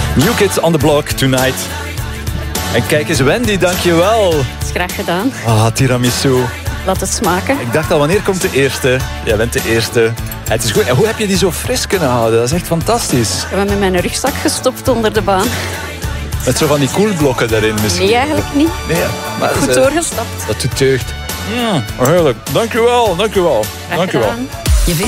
New Kids on the Block tonight. En kijk eens, Wendy, dankjewel. Dat is graag gedaan. Tiramisu. Laat het smaken. Ik dacht al, wanneer komt de eerste? Jij bent de eerste. Het is goed. En hoe heb je die zo fris kunnen houden? Dat is echt fantastisch. Ik heb hem in mijn rugzak gestopt onder de baan. Met zo van die koelblokken daarin misschien. Nee, eigenlijk niet. Nee, maar Goed doorgestapt. dat doet deugd. Heerlijk. Dankjewel. Graag gedaan.